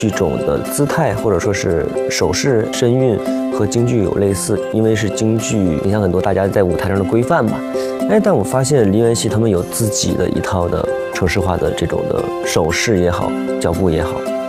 剧种的姿态或者说是手势、声韵和京剧有类似，因为是京剧影响很多大家在舞台上的规范嘛。但我发现梨园戏他们有自己的一套的城市化的这种的手势也好，脚步也好。